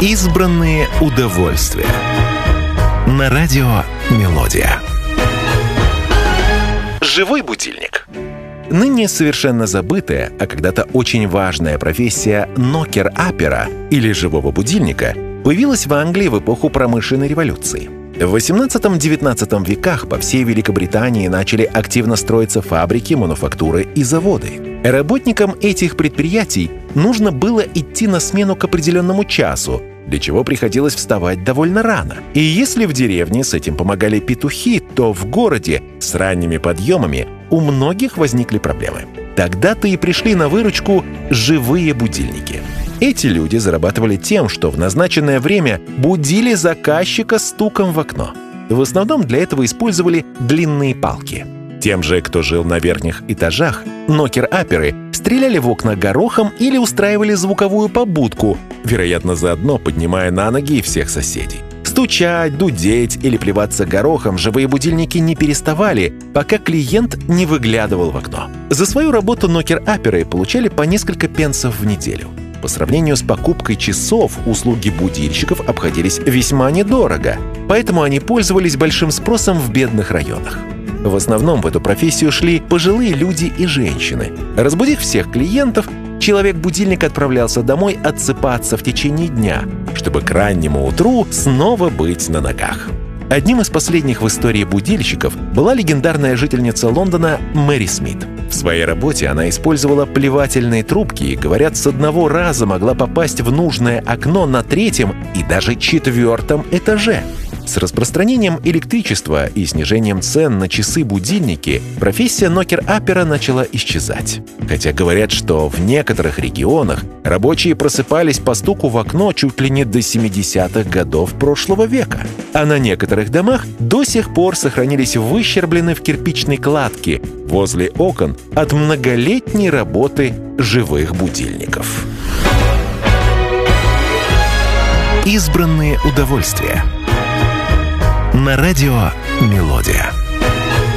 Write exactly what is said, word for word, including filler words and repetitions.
Избранные удовольствия. На радио «Мелодия». Живой будильник. Ныне совершенно забытая, а когда-то очень важная профессия нокер-аппера или живого будильника появилась в Англии в эпоху промышленной революции. В восемнадцатом-девятнадцатом веках по всей Великобритании начали активно строиться фабрики, мануфактуры и заводы. Работникам этих предприятий нужно было идти на смену к определенному часу, для чего приходилось вставать довольно рано. И если в деревне с этим помогали петухи, то в городе с ранними подъемами у многих возникли проблемы. Тогда-то и пришли на выручку живые будильники. Эти люди зарабатывали тем, что в назначенное время будили заказчика стуком в окно. В основном для этого использовали длинные палки. Тем же, кто жил на верхних этажах, нокер-апперы стреляли в окна горохом или устраивали звуковую побудку, вероятно, заодно поднимая на ноги всех соседей. Стучать, дудеть или плеваться горохом живые будильники не переставали, пока клиент не выглядывал в окно. За свою работу нокер-апперы получали по несколько пенсов в неделю. По сравнению с покупкой часов, услуги будильщиков обходились весьма недорого, поэтому они пользовались большим спросом в бедных районах. В основном в эту профессию шли пожилые люди и женщины. Разбудив всех клиентов, человек-будильник отправлялся домой отсыпаться в течение дня, чтобы к раннему утру снова быть на ногах. Одним из последних в истории будильщиков была легендарная жительница Лондона Мэри Смит. В своей работе она использовала плевательные трубки и, говорят, с одного раза могла попасть в нужное окно на третьем и даже четвертом этаже. С распространением электричества и снижением цен на часы-будильники профессия нокер-аппера начала исчезать. Хотя говорят, что в некоторых регионах рабочие просыпались по стуку в окно чуть ли не до семидесятых годов прошлого века. А на некоторых домах до сих пор сохранились выщерблены в кирпичной кладке возле окон от многолетней работы живых будильников. Избранные удовольствия. На радио «Мелодия».